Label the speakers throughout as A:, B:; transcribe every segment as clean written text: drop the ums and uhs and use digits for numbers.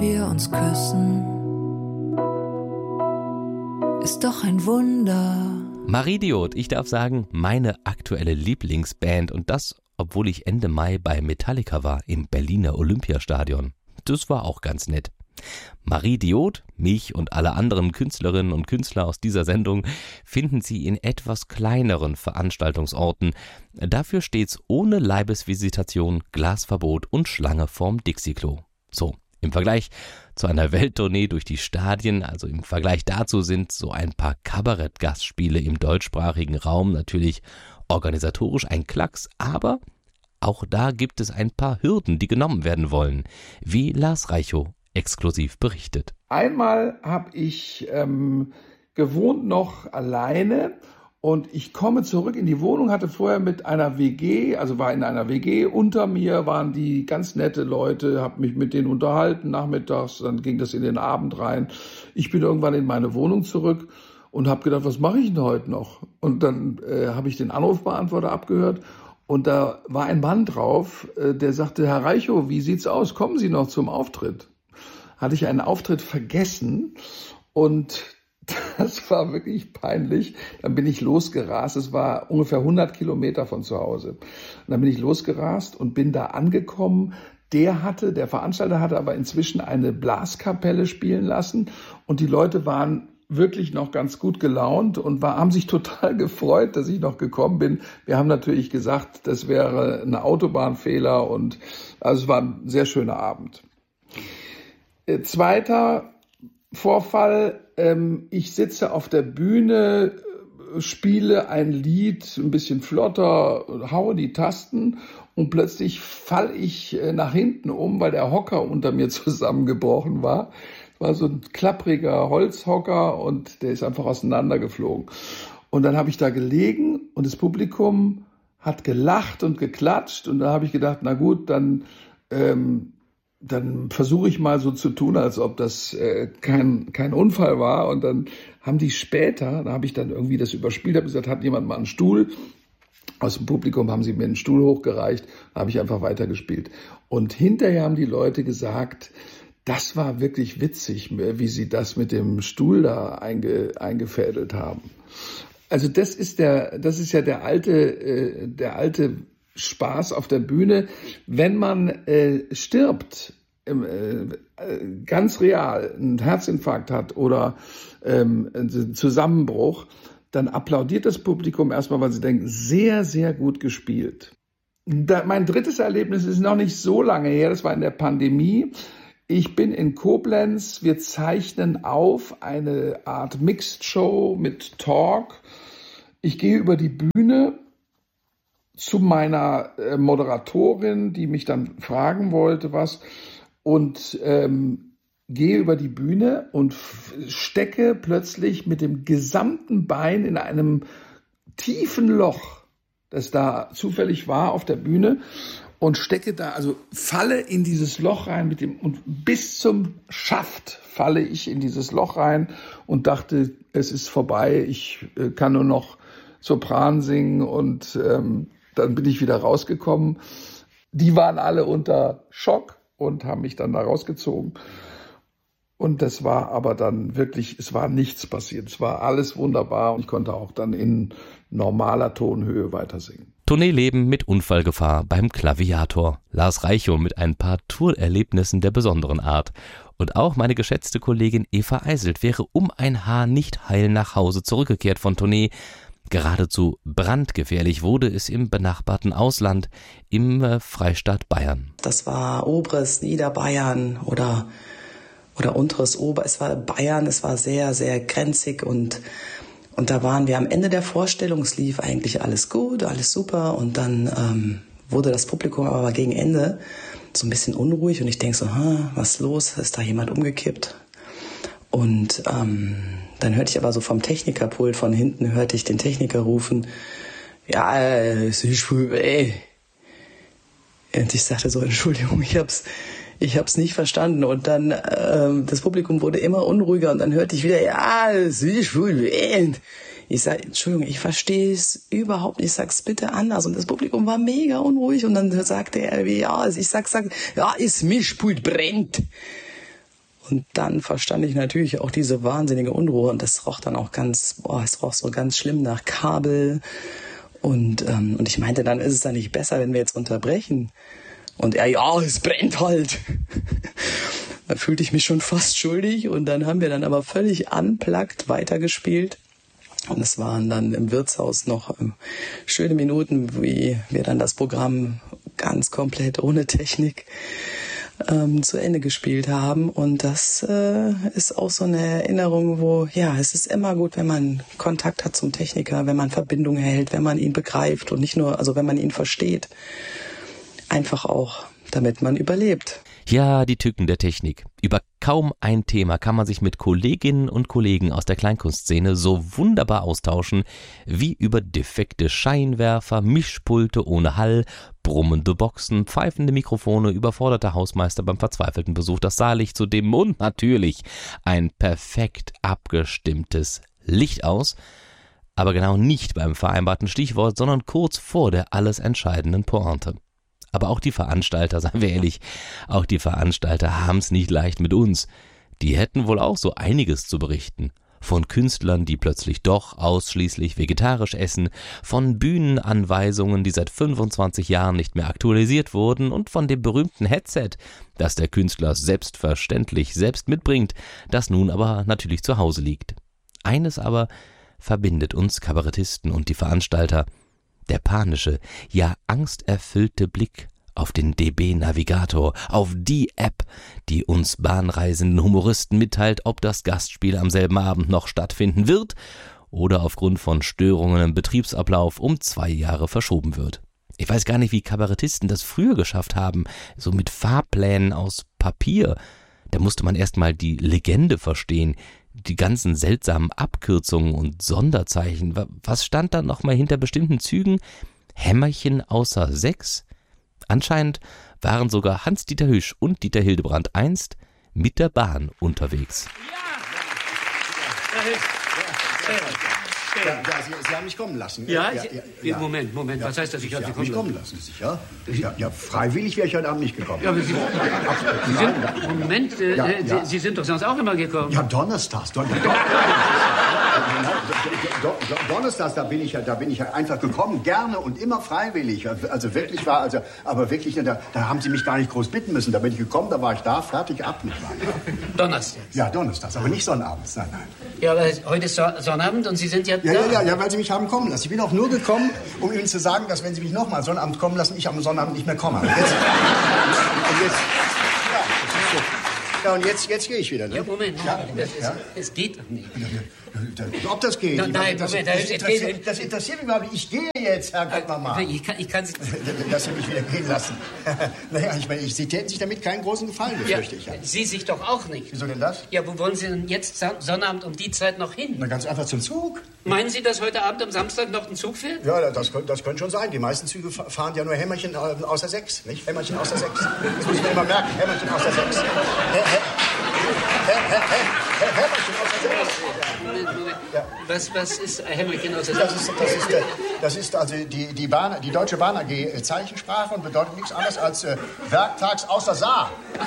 A: wir uns küssen, ist doch ein Wunder.
B: Maridiot, ich darf sagen, meine aktuelle Lieblingsband, und das, obwohl ich Ende Mai bei Metallica war im Berliner Olympiastadion. Das war auch ganz nett. Maridiot, mich und alle anderen Künstlerinnen und Künstler aus dieser Sendung finden Sie in etwas kleineren Veranstaltungsorten. Dafür stets ohne Leibesvisitation, Glasverbot und Schlange vorm Dixie-Klo. So, im Vergleich zu einer Welttournee durch die Stadien, also im Vergleich dazu sind so ein paar Kabarettgastspiele im deutschsprachigen Raum natürlich organisatorisch ein Klacks, aber auch da gibt es ein paar Hürden, die genommen werden wollen, wie Lars Reichow exklusiv berichtet.
C: Einmal habe ich gewohnt noch alleine und ich komme zurück in die Wohnung, hatte vorher mit einer WG, also war in einer WG, unter mir waren die ganz nette Leute, habe mich mit denen unterhalten nachmittags, dann ging das in den Abend rein. Ich bin irgendwann in meine Wohnung zurück und habe gedacht, was mache ich denn heute noch? Und dann habe ich den Anrufbeantworter abgehört und da war ein Mann drauf, der sagte, Herr Reichow, wie sieht's aus? Kommen Sie noch zum Auftritt? Hatte ich einen Auftritt vergessen und das war wirklich peinlich. Dann bin ich losgerast. Es war ungefähr 100 Kilometer von zu Hause. Und dann bin ich losgerast und bin da angekommen. Der Veranstalter hatte aber inzwischen eine Blaskapelle spielen lassen und die Leute waren wirklich noch ganz gut gelaunt und haben sich total gefreut, dass ich noch gekommen bin. Wir haben natürlich gesagt, das wäre ein Autobahnfehler und also es war ein sehr schöner Abend. Zweiter Vorfall, ich sitze auf der Bühne, spiele ein Lied ein bisschen flotter, haue die Tasten und plötzlich falle ich nach hinten um, weil der Hocker unter mir zusammengebrochen war. Es war so ein klappriger Holzhocker und der ist einfach auseinandergeflogen. Und dann habe ich da gelegen und das Publikum hat gelacht und geklatscht und da habe ich gedacht, na gut, dann versuche ich mal so zu tun, als ob das kein Unfall war. Und dann haben die später, da habe ich dann irgendwie das überspielt, habe gesagt, hat jemand mal einen Stuhl? Aus dem Publikum haben sie mir einen Stuhl hochgereicht, da habe ich einfach weitergespielt. Und hinterher haben die Leute gesagt, das war wirklich witzig, wie sie das mit dem Stuhl da eingefädelt haben. Also das ist ja der alte Spaß auf der Bühne, wenn man stirbt, ganz real, einen Herzinfarkt hat oder einen Zusammenbruch, dann applaudiert das Publikum erstmal, weil sie denken, sehr, sehr gut gespielt. Mein drittes Erlebnis ist noch nicht so lange her, das war in der Pandemie. Ich bin in Koblenz, wir zeichnen auf eine Art Mixed Show mit Talk. Ich gehe über die Bühne zu meiner Moderatorin, die mich dann fragen wollte, was, und gehe über die Bühne und stecke plötzlich mit dem gesamten Bein in einem tiefen Loch, das da zufällig war auf der Bühne, und stecke da, also falle in dieses Loch rein und bis zum Schaft falle ich in dieses Loch rein und dachte, es ist vorbei, ich kann nur noch Sopran singen und dann bin ich wieder rausgekommen. Die waren alle unter Schock und haben mich dann da rausgezogen. Und das war aber dann wirklich, es war nichts passiert. Es war alles wunderbar und ich konnte auch dann in normaler Tonhöhe weiter singen.
B: Tourneeleben mit Unfallgefahr beim Klaviator. Lars Reichow mit ein paar Tourerlebnissen der besonderen Art. Und auch meine geschätzte Kollegin Eva Eiselt wäre um ein Haar nicht heil nach Hause zurückgekehrt von Tournee. Geradezu brandgefährlich wurde es im benachbarten Ausland, im Freistaat Bayern.
D: Das war oberes Niederbayern oder unteres es war Bayern, es war sehr, sehr grenzig und da waren wir am Ende der Vorstellung, es lief eigentlich alles gut, alles super und dann wurde das Publikum aber gegen Ende so ein bisschen unruhig und ich denke so, was ist los, ist da jemand umgekippt? Und dann hörte ich aber so vom Technikerpult von hinten, hörte ich den Techniker rufen, ja, es ist schwul, ey. Und ich sagte so, Entschuldigung, ich hab's nicht verstanden. Und dann, das Publikum wurde immer unruhiger und dann hörte ich wieder, ja, es ist schwul, ey. Ich sage, Entschuldigung, ich verstehe es überhaupt nicht, ich sag's bitte anders. Und das Publikum war mega unruhig und dann sagte er, ja, ich sag, ja, das Mischpult brennt. Und dann verstand ich natürlich auch diese wahnsinnige Unruhe. Und das roch dann auch es roch so ganz schlimm nach Kabel. Und ich meinte, dann ist es dann nicht besser, wenn wir jetzt unterbrechen. Und er, ja, es brennt halt. Da fühlte ich mich schon fast schuldig. Und dann haben wir dann aber völlig unplugged weitergespielt. Und es waren dann im Wirtshaus noch schöne Minuten, wie wir dann das Programm ganz komplett ohne Technik zu Ende gespielt haben. Und das ist auch so eine Erinnerung, wo, ja, es ist immer gut, wenn man Kontakt hat zum Techniker, wenn man Verbindung hält, wenn man ihn begreift und nicht nur, also wenn man ihn versteht. Einfach auch, damit man überlebt.
B: Ja, die Tücken der Technik. Über kaum ein Thema kann man sich mit Kolleginnen und Kollegen aus der Kleinkunstszene so wunderbar austauschen wie über defekte Scheinwerfer, Mischpulte ohne Hall, brummende Boxen, pfeifende Mikrofone, überforderte Hausmeister beim verzweifelten Besuch, das Saallicht zu dimmen und natürlich ein perfekt abgestimmtes Licht aus, aber genau nicht beim vereinbarten Stichwort, sondern kurz vor der alles entscheidenden Pointe. Aber auch die Veranstalter, seien wir ehrlich, auch die Veranstalter haben es nicht leicht mit uns. Die hätten wohl auch so einiges zu berichten. Von Künstlern, die plötzlich doch ausschließlich vegetarisch essen, von Bühnenanweisungen, die seit 25 Jahren nicht mehr aktualisiert wurden und von dem berühmten Headset, das der Künstler selbstverständlich selbst mitbringt, das nun aber natürlich zu Hause liegt. Eines aber verbindet uns Kabarettisten und die Veranstalter: der panische, ja angsterfüllte Blick auf den DB-Navigator, auf die App, die uns bahnreisenden Humoristen mitteilt, ob das Gastspiel am selben Abend noch stattfinden wird oder aufgrund von Störungen im Betriebsablauf um 2 Jahre verschoben wird. Ich weiß gar nicht, wie Kabarettisten das früher geschafft haben, so mit Fahrplänen aus Papier. Da musste man erst mal die Legende verstehen, die ganzen seltsamen Abkürzungen und Sonderzeichen. Was stand da nochmal hinter bestimmten Zügen? Hämmerchen außer 6? Anscheinend waren sogar Hans-Dieter Hüsch und Dieter Hildebrandt einst mit der Bahn unterwegs.
E: Ja, Sie haben mich kommen lassen.
F: Ja? Moment. Ja. Was heißt das? Ich habe Sie kommen lassen.
E: Sicher? Ja, freiwillig wäre ich heute Abend nicht gekommen.
F: Ja, aber Sie sind doch sonst auch immer gekommen.
E: Ja, donnerstags. Donnerstags, da bin ich ja einfach gekommen, gerne und immer freiwillig. Also wirklich aber wirklich, da haben Sie mich gar nicht groß bitten müssen. Da bin ich gekommen, da war ich da, fertig, ab mit meinem.
F: Donnerstags?
E: Ja, donnerstags, aber nicht sonnabends, nein.
F: Ja, aber heute ist Sonnabend und Sie sind ja da.
E: Ja, weil Sie mich haben kommen lassen. Ich bin auch nur gekommen, um Ihnen zu sagen, dass wenn Sie mich nochmal Sonnabend kommen lassen, ich am Sonnabend nicht mehr komme. Und jetzt gehe ich wieder, ne?
F: Ja, Moment. Es geht doch nicht.
E: Ob das geht?
F: Nein,
E: das interessiert mich überhaupt nicht. Ich gehe jetzt, Herr Gott-Mama.
F: Ich kann Sie...
E: Dass Sie mich wieder gehen lassen. Naja, ich meine, Sie täten sich damit keinen großen Gefallen, befürchte ich.
F: Sie sich doch auch nicht.
E: Wieso denn das?
F: Ja, wo wollen Sie denn jetzt Sonnabend um die Zeit noch hin?
E: Na, ganz einfach zum Zug.
F: Meinen Sie, dass heute Abend am Samstag noch ein Zug fährt?
E: Ja, das könnte schon sein. Die meisten Züge fahren ja nur Hämmerchen außer 6, nicht? Hämmerchen außer 6. Das muss ich mir immer merken. Hämmerchen außer 6. Hämmerchen außer 6.
F: Was ist Hämmerchen außer 6?
E: Das ist also die Deutsche Bahn AG Zeichensprache und bedeutet nichts anderes als werktags außer Saar.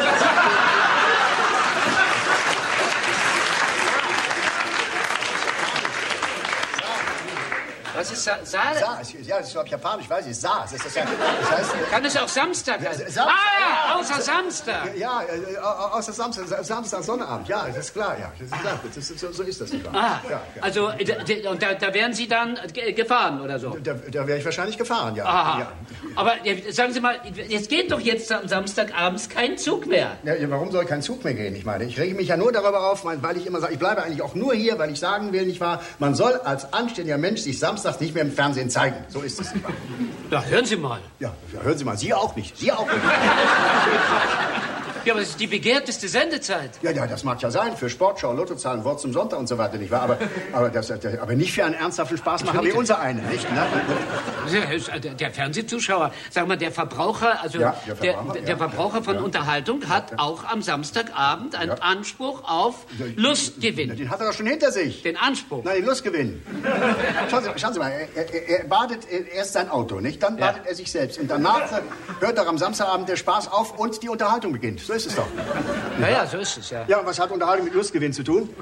F: Was ist Saar?
E: Saar, ja, das ist glaube ich japanisch, weiß ich. Saar, das heißt...
F: Kann es auch Samstag sein? Außer Samstag.
E: Ja, außer Samstag, Sonnabend, ja, das ist klar, ja. So ist das nicht wahr.
F: Ja. Also, und da wären Sie dann gefahren oder so?
E: Da wäre ich wahrscheinlich gefahren, ja.
F: Aha.
E: Ja.
F: Aber sagen Sie mal, es geht doch jetzt am Samstagabends kein Zug mehr.
E: Ja, warum soll kein Zug mehr gehen? Ich meine, ich rege mich ja nur darüber auf, weil ich immer sage, ich bleibe eigentlich auch nur hier, weil ich sagen will, nicht wahr, man soll als anständiger Mensch sich samstags nicht mehr im Fernsehen zeigen. So ist es nicht wahr.
F: Ja, hören Sie mal.
E: Ja, hören Sie mal. Sie auch nicht. Sie auch nicht.
F: Ja, aber das ist die begehrteste Sendezeit.
E: Ja, das mag ja sein. Für Sportschau, Lottozahlen, Wort zum Sonntag und so weiter, nicht wahr? Aber nicht für einen ernsthaften Spaßmacher wie unser einen, nicht? Ne?
F: Der Fernsehzuschauer, sagen wir, der Verbraucher, also
E: ja,
F: der Verbraucher von Unterhaltung hat auch am Samstagabend einen Anspruch auf Lustgewinn.
E: Den hat er doch schon hinter sich.
F: Den Anspruch?
E: Nein, den Lustgewinn. Schauen Sie mal, er badet erst sein Auto, nicht? Dann badet er sich selbst. Und danach hört doch am Samstagabend der Spaß auf und die Unterhaltung beginnt. So ist es doch.
F: Ja, so ist es, ja.
E: Ja, und was hat Unterhaltung mit Lustgewinn zu tun?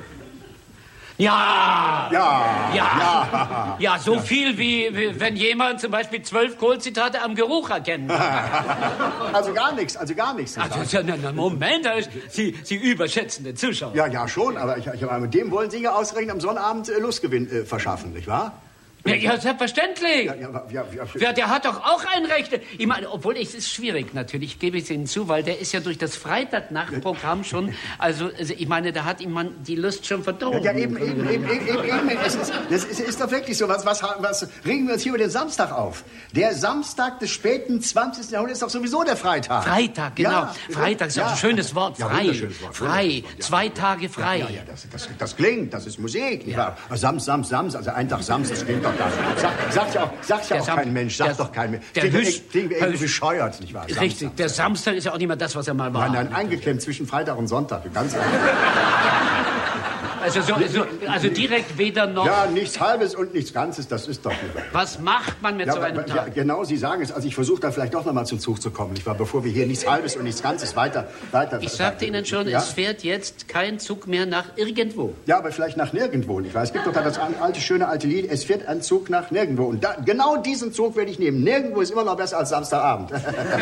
F: Ja,
E: Ja.
F: so viel wie wenn jemand zum Beispiel 12 Kohlzitate am Geruch erkennen kann.
E: Also gar nichts.
F: Moment, Sie überschätzen den Zuschauer.
E: Ja, schon, aber mit dem wollen Sie ja ausgerechnet am Sonnabend Lustgewinn verschaffen, nicht wahr?
F: Ja, selbstverständlich.
E: Ja.
F: Der hat doch auch ein Recht. Ich meine, obwohl es ist schwierig natürlich, ich gebe es Ihnen zu, weil der ist ja durch das Freitagnachtprogramm schon, also ich meine, da hat ihm man die Lust schon verdorben.
E: Ja, eben. Das ist doch wirklich so. Was regen wir uns hier über den Samstag auf? Der Samstag des späten 20. Jahrhunderts ist doch sowieso der Freitag.
F: Freitag, genau.
E: Ja,
F: Freitag ist auch ein schönes Wort.
E: Ja,
F: Frei.
E: wunderschönes Wort.
F: Frei. 2 Tage frei.
E: Ja, das klingt, das ist Musik. Ja. Sams, also ein Tag Sams, das klingt doch gar nicht. Sagt ja auch kein Mensch, sagt doch kein Mensch. Klingt irgendwie bescheuert, nicht wahr?
F: Richtig,
E: Samstag.
F: der Samstag ist ja auch nicht mehr das, was er mal war.
E: Nein, eingeklemmt zwischen Freitag und Sonntag, ganz ehrlich.
F: Also direkt weder noch...
E: Ja, nichts Halbes und nichts Ganzes, das ist doch lieber.
F: Was macht man mit so einem Tag?
E: Ja, genau, Sie sagen es. Also ich versuche da vielleicht doch noch mal zum Zug zu kommen, nicht wahr? Bevor wir hier nichts Halbes und nichts Ganzes weiter...
F: Ich sagte Ihnen schon, es fährt jetzt kein Zug mehr nach irgendwo.
E: Ja, aber vielleicht nach nirgendwo, nicht wahr? Es gibt doch da das schöne alte Lied, es fährt ein Zug nach nirgendwo. Und genau diesen Zug werde ich nehmen. Nirgendwo ist immer noch besser als Samstagabend.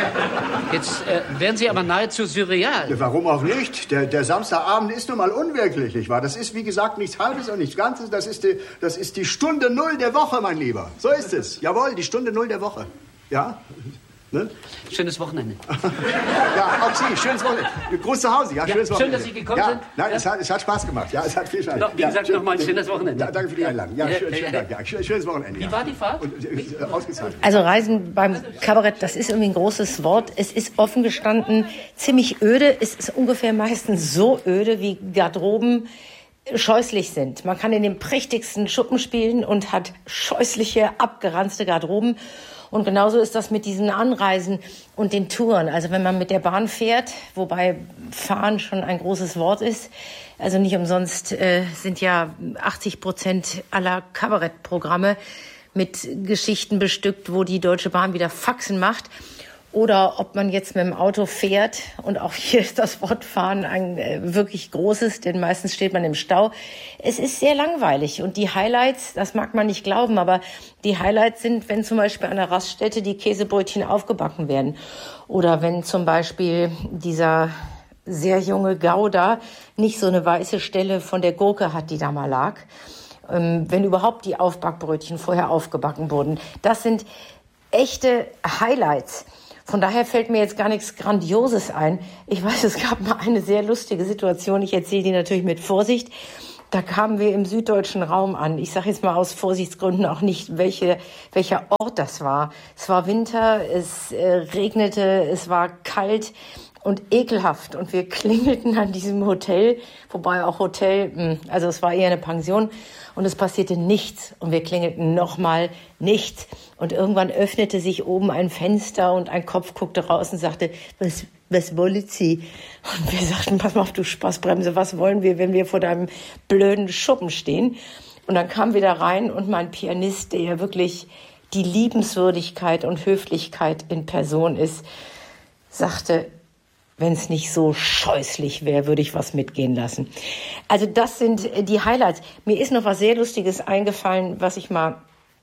F: Jetzt werden Sie aber nahezu surreal.
E: Ja, warum auch nicht? Der Samstagabend ist nun mal unwirklich, nicht wahr? Das ist, wie gesagt, nichts Halbes und nichts Ganzes. Das ist die Stunde Null der Woche, mein Lieber. So ist es. Jawohl, die Stunde Null der Woche. Ja? Ne?
F: Schönes Wochenende.
E: Ja, auch Sie. Schönes Wochenende. Gruß zu Hause. Ja, schönes Wochenende.
F: Schön, dass Sie gekommen sind.
E: Nein, es hat Spaß gemacht. Ja, es hat viel Spaß.
F: Wie gesagt, nochmal ein schönes Wochenende.
E: Ja, danke für die Einladung. Ja, schönen Dank. Ja, schönes Wochenende.
F: Wie war die Fahrt?
E: Ausgezeichnet.
G: Also Reisen beim Kabarett, das ist irgendwie ein großes Wort. Es ist offen gestanden ziemlich öde. Es ist ungefähr meistens so öde, wie Garderoben scheußlich sind. Man kann in den prächtigsten Schuppen spielen und hat scheußliche, abgeranzte Garderoben. Und genauso ist das mit diesen Anreisen und den Touren. Also wenn man mit der Bahn fährt, wobei fahren schon ein großes Wort ist, also nicht umsonst sind ja 80% aller Kabarettprogramme mit Geschichten bestückt, wo die Deutsche Bahn wieder Faxen macht. Oder ob man jetzt mit dem Auto fährt, und auch hier ist das Wort fahren ein wirklich großes, denn meistens steht man im Stau. Es ist sehr langweilig und die Highlights, das mag man nicht glauben, aber die Highlights sind, wenn zum Beispiel an der Raststätte die Käsebrötchen aufgebacken werden oder wenn zum Beispiel dieser sehr junge Gouda nicht so eine weiße Stelle von der Gurke hat, die da mal lag. Wenn überhaupt die Aufbackbrötchen vorher aufgebacken wurden. Das sind echte Highlights. Von daher fällt mir jetzt gar nichts Grandioses ein. Ich weiß, es gab mal eine sehr lustige Situation. Ich erzähle die natürlich mit Vorsicht. Da kamen wir im süddeutschen Raum an. Ich sage jetzt mal aus Vorsichtsgründen auch nicht, welcher Ort das war. Es war Winter, es regnete, es war kalt und ekelhaft. Und wir klingelten an diesem Hotel, wobei auch Hotel, also es war eher eine Pension. Und es passierte nichts. Und wir klingelten nochmal, nichts. Und irgendwann öffnete sich oben ein Fenster und ein Kopf guckte raus und sagte, was wollen Sie? Und wir sagten, pass mal auf, du Spaßbremse, was wollen wir, wenn wir vor deinem blöden Schuppen stehen? Und dann kam wir da rein und mein Pianist, der ja wirklich die Liebenswürdigkeit und Höflichkeit in Person ist, sagte, wenn es nicht so scheußlich wäre, würde ich was mitgehen lassen. Also das sind die Highlights. Mir ist noch was sehr Lustiges eingefallen, was ich mal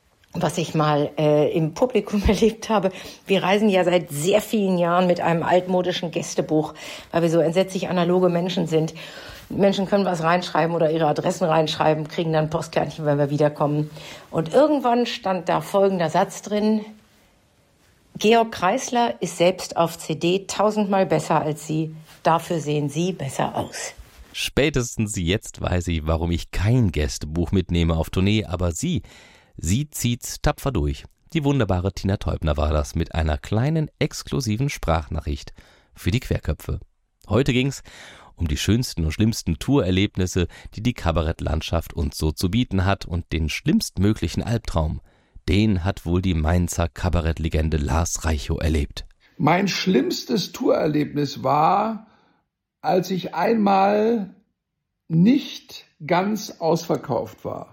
G: im Publikum erlebt habe. Wir reisen ja seit sehr vielen Jahren mit einem altmodischen Gästebuch, weil wir so entsetzlich analoge Menschen sind. Menschen können was reinschreiben oder ihre Adressen reinschreiben, kriegen dann Postkärtchen, wenn wir wiederkommen. Und irgendwann stand da folgender Satz drin: Georg Kreisler ist selbst auf CD 1000-mal besser als Sie. Dafür sehen Sie besser aus.
B: Spätestens jetzt weiß ich, warum ich kein Gästebuch mitnehme auf Tournee, aber sie zieht's tapfer durch. Die wunderbare Tina Teubner war das mit einer kleinen, exklusiven Sprachnachricht für die Querköpfe. Heute ging's um die schönsten und schlimmsten Tourerlebnisse, die die Kabarettlandschaft uns so zu bieten hat, und den schlimmstmöglichen Albtraum, den hat wohl die Mainzer Kabarettlegende Lars Reichow erlebt.
C: Mein schlimmstes Tourerlebnis war, als ich einmal nicht ganz ausverkauft war.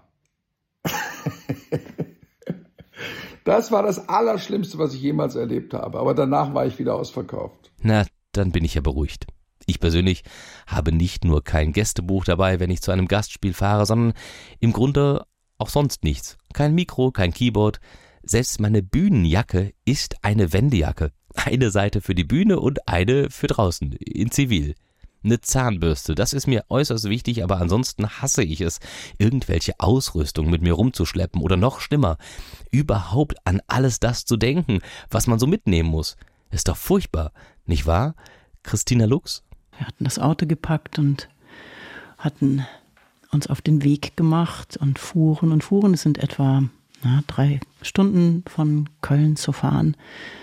C: Das war das Allerschlimmste, was ich jemals erlebt habe. Aber danach war ich wieder ausverkauft.
B: Na, dann bin ich ja beruhigt. Ich persönlich habe nicht nur kein Gästebuch dabei, wenn ich zu einem Gastspiel fahre, sondern im Grunde auch sonst nichts. Kein Mikro, kein Keyboard. Selbst meine Bühnenjacke ist eine Wendejacke. Eine Seite für die Bühne und eine für draußen, in Zivil. Eine Zahnbürste, das ist mir äußerst wichtig, aber ansonsten hasse ich es, irgendwelche Ausrüstung mit mir rumzuschleppen oder noch schlimmer, überhaupt an alles das zu denken, was man so mitnehmen muss. Ist doch furchtbar, nicht wahr, Christina Lux?
H: Wir hatten das Auto gepackt und hatten uns auf den Weg gemacht und fuhren. Es sind etwa 3 Stunden von Köln zu fahren.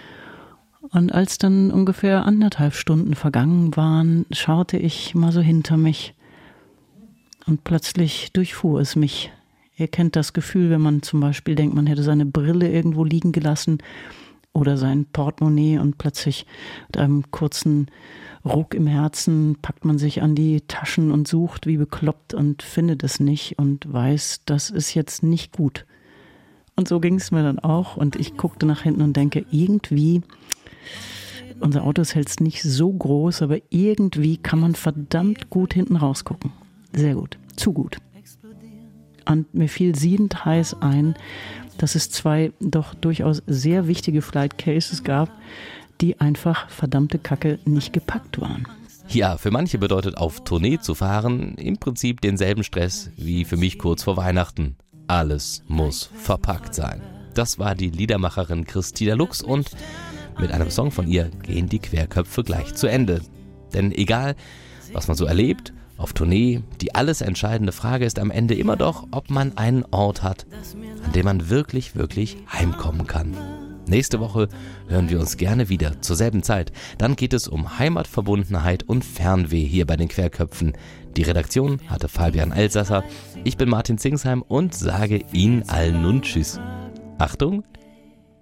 H: Und als dann ungefähr 1,5 Stunden vergangen waren, schaute ich mal so hinter mich und plötzlich durchfuhr es mich. Ihr kennt das Gefühl, wenn man zum Beispiel denkt, man hätte seine Brille irgendwo liegen gelassen oder sein Portemonnaie und plötzlich mit einem kurzen Ruck im Herzen packt man sich an die Taschen und sucht wie bekloppt und findet es nicht und weiß, das ist jetzt nicht gut. Und so ging es mir dann auch und ich guckte nach hinten und denke, irgendwie, unser Auto ist jetzt nicht so groß, aber irgendwie kann man verdammt gut hinten rausgucken. Sehr gut, zu gut. Und mir fiel siedend heiß ein, dass es 2 doch durchaus sehr wichtige Flight Cases gab, die einfach verdammte Kacke nicht gepackt waren.
B: Ja, für manche bedeutet auf Tournee zu fahren im Prinzip denselben Stress wie für mich kurz vor Weihnachten. Alles muss verpackt sein. Das war die Liedermacherin Christina Lux und mit einem Song von ihr gehen die Querköpfe gleich zu Ende. Denn egal, was man so erlebt, auf Tournee, die alles entscheidende Frage ist am Ende immer doch, ob man einen Ort hat, an dem man wirklich, wirklich heimkommen kann. Nächste Woche hören wir uns gerne wieder zur selben Zeit. Dann geht es um Heimatverbundenheit und Fernweh hier bei den Querköpfen. Die Redaktion hatte Fabian Elsasser. Ich bin Martin Zingsheim und sage Ihnen allen nun Tschüss. Achtung,